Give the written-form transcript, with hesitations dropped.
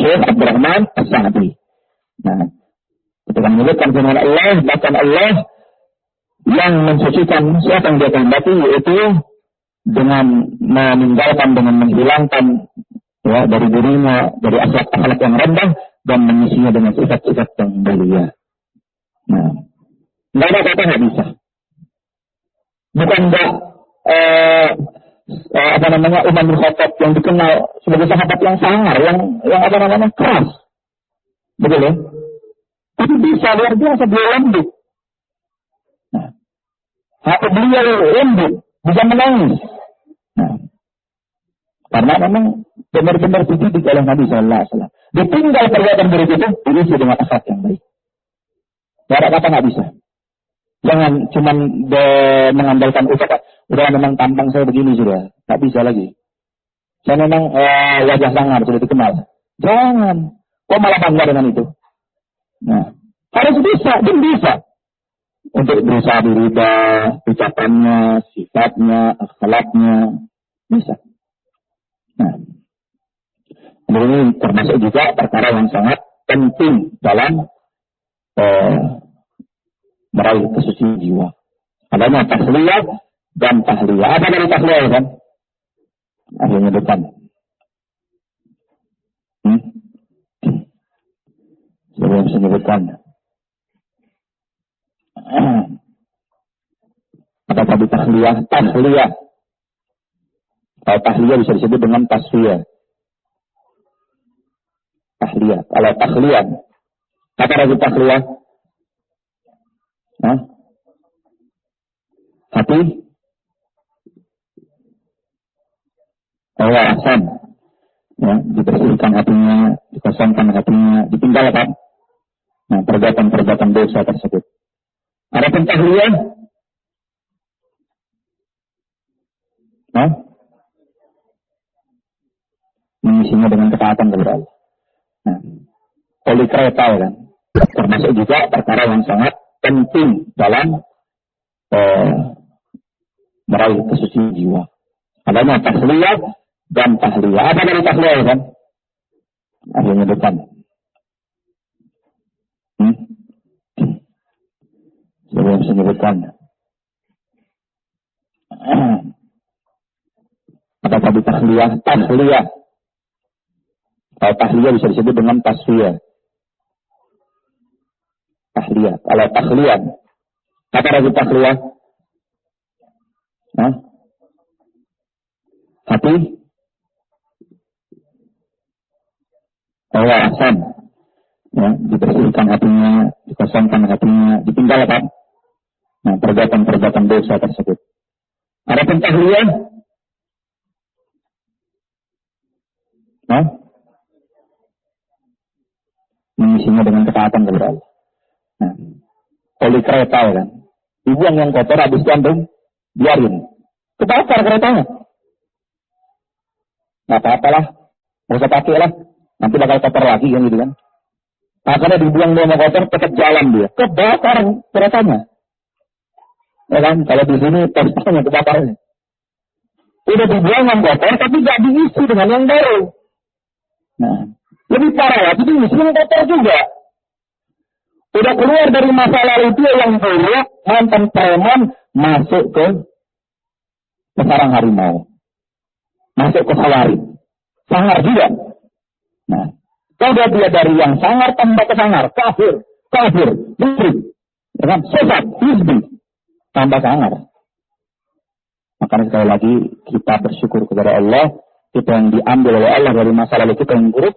Syekh Abdurrahman As-Sa'di. Nah, ketika menyebutkan firman Allah, bahkan Allah yang mensucikan siapa yang dia kehendaki, yaitu dengan meninggalkan, dengan menghilangkan ya dari dirinya, dari akhlak-akhlak yang rendah dan mengisinya dengan sifat-sifat yang mulia. Nah, nggak ada kata nggak bisa. Bukan nggak Umar bin Khattab yang dikenal sebagai sahabat yang sangar, yang keras, betul ya? Tapi bisa luar biasa, beliau lembut. Nah, hati beliau lembut, bisa menangis. Nah, karena memang benar-benar dididik oleh Nabi Sallallahu Alaihi Wasallam. Ditinggal perbuatan buruk itu diisi dengan akhlak yang baik. Tidak ada kata nggak bisa. Jangan cuma mengandalkan ucapan. Udah memang tampang saya begini sudah, tak bisa lagi. Saya memang wajah sangar sudah dikenal. Jangan. Kok malah bangga dengan itu? Nah, harus bisa, dan bisa. Untuk berusaha dirubah ucapannya, sifatnya, akhlaknya, bisa. Nah, ini termasuk juga perkara yang sangat penting dalam meraih kesucian jiwa. Adanya tahliyah dan tahliyah. Apa dari tahliyah kan? Akhirnya depan. Siapa yang bisa menyebutkan? Apa tadi tahliyah? Tahliyah. Kalau tahliyah bisa disebut dengan tasfiyah. Tahliyah. Kalau tahliyah, apa lagi tahliyah? Hati? Awasan. Ya, dibersihkan hatinya, dikosongkan hatinya, ditinggalkan. Nah, perbuatan-perbuatan dosa tersebut. Ada tahliyah? Mengisinya dengan ketaatan kepada Allah. Nah, poli kereta ya kan, termasuk juga perkara yang sangat penting dalam meraih kesucian jiwa. Adanya tahliyah dan tahliyah. Apa dari tahliyah kan? Akhirnya depan. Siapa yang bisa menyebutkan? Apa tadi tahliyah? Tahliyah. Kalau tahliyah bisa disebut dengan tasfiyah. Tahliyah. Kalau tahliyah, apa lagi tahliyah? Hati? Awasan. Ya, dibersihkan hatinya, dikosongkan hatinya, ditinggalkan. Nah, perbuatan-perbuatan dosa tersebut. Ada tahliyah? Mengisinya dengan ketaatan kepada Allah. Nah, poli kereta ya kan, dibuang yang kotor, habis gantung, biarin. Kebakar keretanya. Nggak apa-apalah, nggak usah pakai lah, nanti bakal kotor lagi kan gitu kan. Akhirnya dibuang dia mau kotor, tetap jalan dia. Kebakar keretanya. Ya kan, kalau di sini testanya kebakarnya. Udah dibuang yang kotor, tapi nggak diisi dengan yang baru. Nah, lebih parah lagi diisi yang kotor juga. Udah keluar dari masa lalu dia yang buruk, mantan preman, masuk ke sarang harimau. Masuk ke sawarin. Sangar juga. Nah, kalau dia dari yang sangar tambah ke sangar, kafir, musyrik, ya kan, sesat, hizbi, tambah sangar. Makanya sekali lagi kita bersyukur kepada Allah, kita yang diambil oleh Allah dari masa lalu kita yang buruk,